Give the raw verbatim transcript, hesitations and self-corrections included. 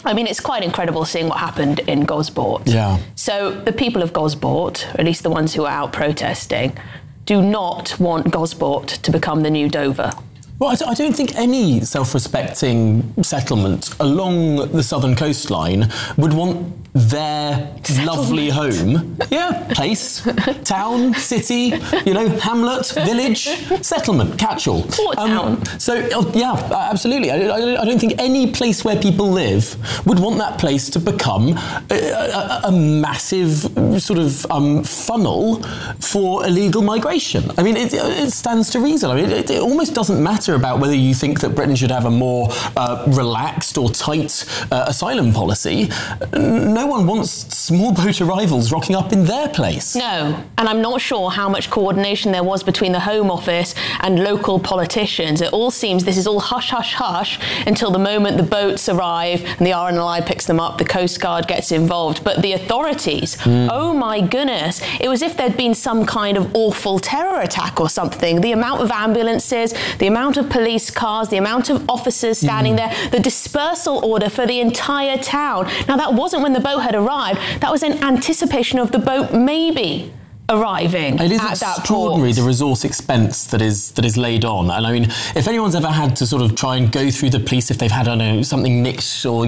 I mean, it's quite incredible seeing what happened in Gosport. Yeah. So the people of Gosport, or at least the ones who are out protesting, do not want Gosport to become the new Dover. Well, I d- I don't think any self-respecting settlement along the southern coastline would want their lovely home, yeah, place, town, city, you know, hamlet, village, settlement, catch-all. Or town. So, oh, yeah, absolutely. I, I, I don't think any place where people live would want that place to become a, a, a massive sort of um, funnel for illegal migration. I mean, it, it stands to reason. I mean, it, it almost doesn't matter about whether you think that Britain should have a more uh, relaxed or tight uh, asylum policy. No one wants small boat arrivals rocking up in their place. No, and I'm not sure how much coordination there was between the Home Office and local politicians. It all seems this is all hush, hush, hush until the moment the boats arrive and the R N L I picks them up, the Coast Guard gets involved. But the authorities, mm. oh my goodness, it was as if there'd been some kind of awful terror attack or something. The amount of ambulances, the amount of police cars, the amount of officers standing mm. there, the dispersal order for the entire town. Now, that wasn't when the boat had arrived. That was in anticipation of the boat maybe arriving it is at that extraordinary, port. the resource expense that is that is laid on. And I mean, if anyone's ever had to sort of try and go through the police, if they've had, I don't know, something nicked or